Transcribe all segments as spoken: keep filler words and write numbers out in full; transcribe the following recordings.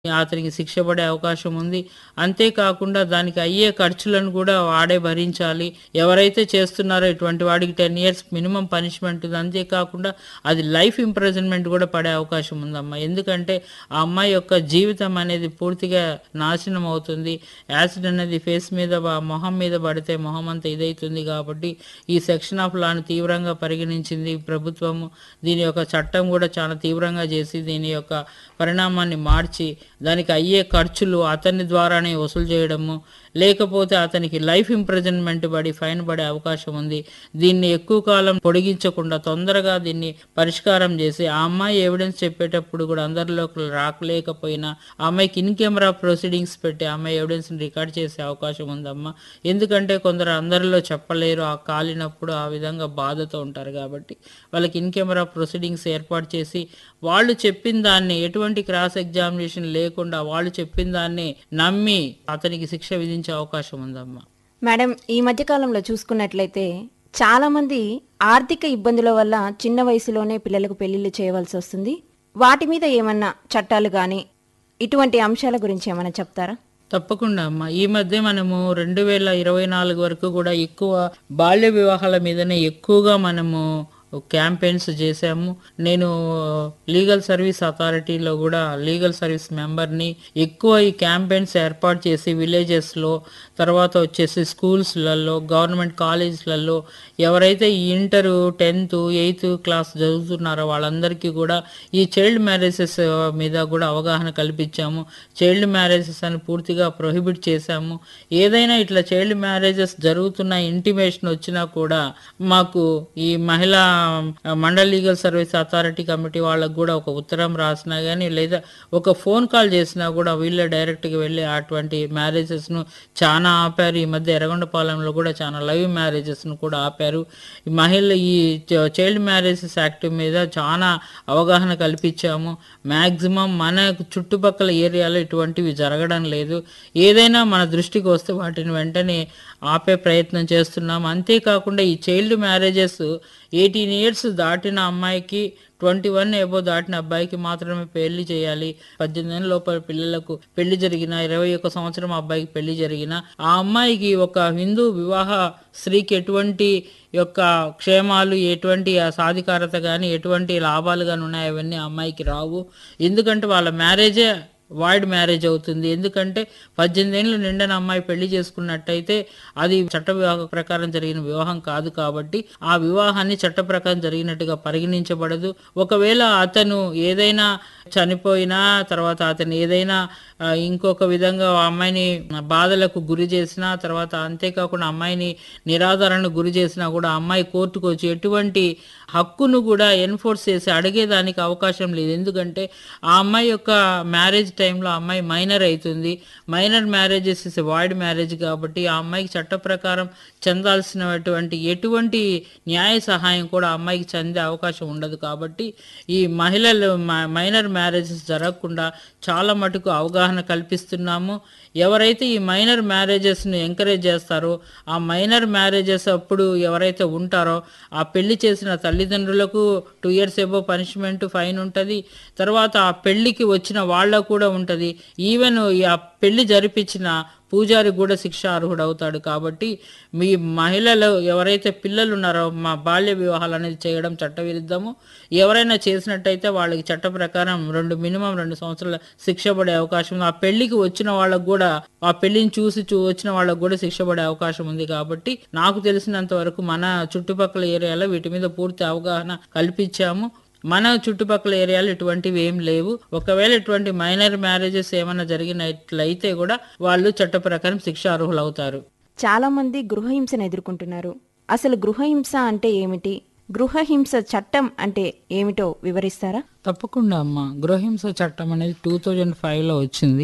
అతనికి శిక్ష పడే అవకాశం ఉంది. అంతేకాకుండా దానికి అయ్యే ఖర్చులను కూడా వాడే భరించాలి. ఎవరైతే చేస్తున్నారో ఇటువంటి వాడికి పది ఇయర్స్ మినిమమ్ పనిష్మెంట్ ఉంది. అంతేకాకుండా అది లైఫ్ ఇంప్రిజన్మెంట్ కూడా పడే అవకాశం ఉందమ్మా. ఎందుకంటే ఆ అమ్మాయి యొక్క జీవితం అనేది పూర్తిగా నాశనం అవుతుంది. యాసిడ్ అనేది ఫేస్ మీద బ- మొహం మీద పడితే మొహం అంతా ఇదైతుంది. కాబట్టి ఈ సెక్షన్ ఆఫ్ లాను తీవ్రంగా పరిగణించింది ప్రభుత్వము. దీని యొక్క చట్టం కూడా చాలా తీవ్రంగా చేసి దీని యొక్క పరిణామాన్ని మార్చి దానికి అయ్యే ఖర్చులు అతని ద్వారానే వసూలు చేయడము, లేకపోతే అతనికి లైఫ్ ఇంప్రిజన్మెంట్ పడి ఫైన్ పడే అవకాశం ఉంది. దీన్ని ఎక్కువ కాలం పొడిగించకుండా తొందరగా దీన్ని పరిష్కారం చేసి ఆ అమ్మాయి ఎవిడెన్స్ చెప్పేటప్పుడు కూడా అందరిలోకి రాకలేకపోయినా ఆ అమ్మాయికి ఇన్ కెమెరా ప్రొసీడింగ్స్ పెట్టి ఆ అమ్మాయి ఎవిడెన్స్ని రికార్డ్ చేసే అవకాశం ఉందమ్మా. ఎందుకంటే కొందరు అందరిలో చెప్పలేరు, ఆ కాలినప్పుడు ఆ విధంగా బాధతో ఉంటారు. కాబట్టి వాళ్ళకి ఇన్ కెమెరా ప్రొసీడింగ్స్ ఏర్పాటు చేసి వాళ్ళు చెప్పిన దాన్ని ఎటువంటి క్రాస్ ఎగ్జామినేషన్ లేకుండా వాళ్ళు చెప్పిన దాన్ని నమ్మి అతనికి శిక్ష విధించే అవకాశం ఉందమ్మా. మేడం, ఈ మధ్య కాలంలో చూసుకున్నట్లయితే చాలా మంది ఆర్థిక ఇబ్బందుల వల్ల చిన్న వయసులోనే పిల్లలకు పెళ్లిళ్ళు చేయవలసి వస్తుంది. వాటి మీద ఏమన్నా చట్టాలు కానీ ఇటువంటి అంశాల గురించి ఏమైనా చెప్తారా? తప్పకుండా అమ్మా. ఈ మధ్య మనము రెండు వేల ఇరవై నాలుగు వరకు కూడా ఎక్కువ బాల్య వివాహాల మీదనే ఎక్కువగా మనము క్యాంపెయిన్స్ చేశాము. నేను లీగల్ సర్వీస్ అథారిటీలో కూడా లీగల్ సర్వీస్ మెంబర్ని. ఎక్కువ ఈ క్యాంపెయిన్స్ ఏర్పాటు చేసి విలేజెస్లో, తర్వాత వచ్చేసి స్కూల్స్లలో, గవర్నమెంట్ కాలేజీలలో ఎవరైతే ఈ ఇంటరు టెన్త్ ఎయిత్ క్లాస్ చదువుతున్నారో వాళ్ళందరికీ కూడా ఈ చైల్డ్ మ్యారేజెస్ మీద కూడా అవగాహన కల్పించాము. చైల్డ్ మ్యారేజెస్ అని పూర్తిగా ప్రొహిబిట్ చేశాము. ఏదైనా ఇట్లా చైల్డ్ మ్యారేజెస్ జరుగుతున్న ఇంటిమేషన్ వచ్చినా కూడా మాకు ఈ మహిళా mandal legal service authority committee వాళ్ళకు కూడా ఒక ఉత్తరం రాసినా కానీ లేదా ఒక ఫోన్ కాల్ చేసినా కూడా వీళ్ళే డైరెక్ట్గా వెళ్ళి అటువంటి మ్యారేజెస్ను చాలా ఆపారు. ఈ మధ్య ఎర్రగొండపాలెంలో కూడా చాలా లైవ్ మ్యారేజెస్ను కూడా ఆపారు. ఈ మహిళ ఈ చైల్డ్ మ్యారేజెస్ యాక్ట్ మీద చాలా అవగాహన కల్పించాము. మ్యాక్సిమం మన చుట్టుపక్కల ఏరియాలో ఇటువంటివి జరగడం లేదు. ఏదైనా మన దృష్టికి వస్తే వాటిని వెంటనే ఆపే ప్రయత్నం చేస్తున్నాం. అంతేకాకుండా ఈ చైల్డ్ మ్యారేజెస్ ఎయిటీన్ ఇయర్స్ దాటిన అమ్మాయికి, ట్వంటీ వన్ ఎబో దాటిన అబ్బాయికి మాత్రమే పెళ్లి చేయాలి. పద్దెనిమిది ఏళ్ళ లోపల పిల్లలకు పెళ్లి జరిగిన, ఇరవై ఒక్క సంవత్సరం అబ్బాయికి పెళ్లి జరిగిన ఆ అమ్మాయికి ఒక హిందూ వివాహ స్త్రీకి ఎటువంటి యొక్క క్షేమాలు, ఎటువంటి సాధికారత కానీ ఎటువంటి లాభాలు కానీ ఉన్నాయి అవన్నీ ఆ అమ్మాయికి రావు. ఎందుకంటే వాళ్ళ మ్యారేజే వాయిడ్ మ్యారేజ్ అవుతుంది. ఎందుకంటే పద్దెనిమిది ఏళ్ళు నిండిన అమ్మాయి పెళ్లి చేసుకున్నట్టయితే అది చట్ట వివాహ ప్రకారం జరిగిన వివాహం కాదు. కాబట్టి ఆ వివాహాన్ని చట్ట ప్రకారం జరిగినట్టుగా పరిగణించబడదు. ఒకవేళ అతను ఏదైనా చనిపోయినా, తర్వాత అతను ఏదైనా ఇంకొక విధంగా ఆ అమ్మాయిని బాధలకు గురి చేసినా, తర్వాత అంతేకాకుండా అమ్మాయిని నిరాధారణకు గురి చేసినా కూడా అమ్మాయి కోర్టుకు వచ్చి ఎటువంటి హక్కును కూడా ఎన్ఫోర్స్ చేసి అడిగేదానికి అవకాశం లేదు. ఎందుకంటే ఆ అమ్మాయి యొక్క మ్యారేజ్ టైంలో అమ్మాయి మైనర్ అవుతుంది. Minor marriages is void marriage కాబట్టి ఆ అమ్మాయికి చట్ట ప్రకారం చెందాల్సినటువంటి ఎటువంటి న్యాయ సహాయం కూడా ఆ అమ్మాయికి చెందే అవకాశం ఉండదు. కాబట్టి ఈ మహిళలు మైనర్ మ్యారేజెస్ జరగకుండా చాలా మటుకు అవగాహన కల్పిస్తున్నాము. ఎవరైతే ఈ మైనర్ మ్యారేజెస్ను ఎంకరేజ్ చేస్తారో, ఆ మైనర్ మ్యారేజెస్ అప్పుడు ఎవరైతే ఉంటారో ఆ పెళ్లి చేసిన తల్లిదండ్రులకు two years above punishment, fine ఉంటుంది. తర్వాత ఆ పెళ్లికి వచ్చిన వాళ్ళకు కూడా ఉంటుంది. ఈవెన్ ఆ పెళ్లి జరిపించిన పూజారి కూడా శిక్ష అర్హుడు అవుతాడు. కాబట్టి మీ మహిళలు ఎవరైతే పిల్లలు ఉన్నారో మా బాల్య వివాహాలు అనేది చేయడం చట్టవిరుద్ధము. ఎవరైనా చేసినట్టయితే వాళ్ళకి చట్ట ప్రకారం రెండు మినిమం రెండు సంవత్సరాల శిక్ష పడే అవకాశం ఉంది. ఆ పెళ్లికి వచ్చిన వాళ్ళకు కూడా, ఆ పెళ్లిని చూసి చూ వచ్చిన వాళ్ళకు కూడా శిక్ష పడే అవకాశం ఉంది. కాబట్టి నాకు తెలిసినంత వరకు మన చుట్టుపక్కల ఏరియాలో వీటి మీద పూర్తి అవగాహన కల్పించాము. మన చుట్టుపక్కల ఏరియాలో ఇటువంటివి ఏం లేవు. ఒకవేళ ఇటువంటి మైనర్ మ్యారేజెస్ ఏమైనా జరిగినట్లయితే కూడా వాళ్ళు చట్ట ప్రకారం శిక్ష అర్హులు అవుతారు. చాలా మంది గృహహింసను ఎదుర్కొంటున్నారు. అసలు గృహహింస అంటే ఏమిటి? గృహహింస చట్టం అంటే ఏమిటో వివరిస్తారా? తప్పకుండా అమ్మ. గృహహింస చట్టం అనేది టూ థౌజండ్ ఫైవ్లో వచ్చింది.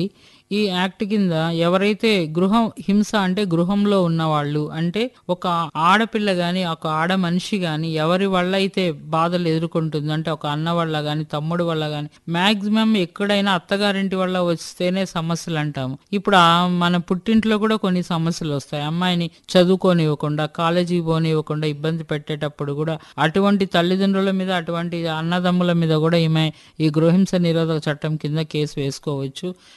ఈ యాక్ట్ కింద ఎవరైతే గృహ హింస అంటే గృహంలో ఉన్న వాళ్ళు అంటే ఒక ఆడపిల్ల గాని ఒక ఆడ మనిషి గాని ఎవరి వల్ల అయితే బాధలు ఎదుర్కొంటుంది అంటే ఒక అన్న వల్ల గాని తమ్ముడు వల్ల గాని మాక్సిమం ఎక్కడైనా అత్తగారింటి వల్ల వస్తేనే సమస్యలు అంటాము. ఇప్పుడు ఆ మన పుట్టింట్లో కూడా కొన్ని సమస్యలు వస్తాయి. అమ్మాయిని చదువుకోనివ్వకుండా కాలేజీకి పోనివ్వకుండా ఇబ్బంది పెట్టేటప్పుడు కూడా అటువంటి తల్లిదండ్రుల మీద అటువంటి అన్నదమ్ముల మీద కూడా ఈమె ఈ గృహహింస నిరోధక చట్టం కింద కేసు వేసుకోవచ్చు.